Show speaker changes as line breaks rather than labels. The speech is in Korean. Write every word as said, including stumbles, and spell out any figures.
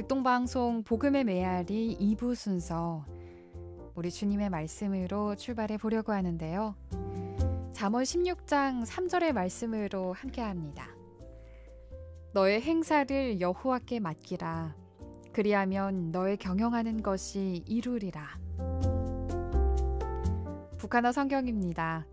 복동방송 복음의 메아리 이 부 순서, 우리 주님의 말씀으로 출발해 보려고 하는데요. 잠언 십육 장 삼 절의 말씀으로 함께합니다. 너의 행사를 여호와께 맡기라. 그리하면 너의 경영하는 것이 이루리라. 북한어 성경입니다.